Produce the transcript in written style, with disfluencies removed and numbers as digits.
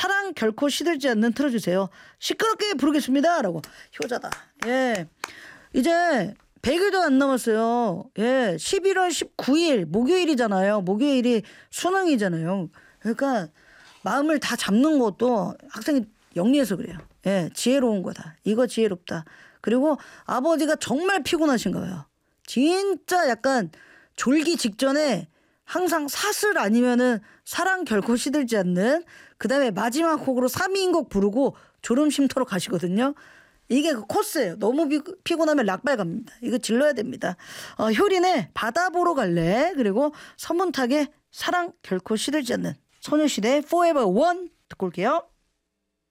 사랑 결코 시들지 않는 틀어주세요. 시끄럽게 부르겠습니다. 라고. 효자다. 예. 이제 100일도 안 남았어요. 예. 11월 19일 목요일이잖아요. 목요일이 수능이잖아요. 그러니까 마음을 다 잡는 것도 학생이 영리해서 그래요. 예. 지혜로운 거다. 이거 지혜롭다. 그리고 아버지가 정말 피곤하신가 봐요. 진짜 약간 졸기 직전에 항상 사슬 아니면은 사랑 결코 시들지 않는, 그다음에 마지막 곡으로 3인곡 부르고 졸음 쉼터로 가시거든요. 이게 그 코스예요. 너무 피곤하면 락발 갑니다. 이거 질러야 됩니다. 효린의 바다 보러 갈래, 그리고 서문탁의 사랑 결코 시들지 않는, 소녀시대 Forever One 듣고 올게요.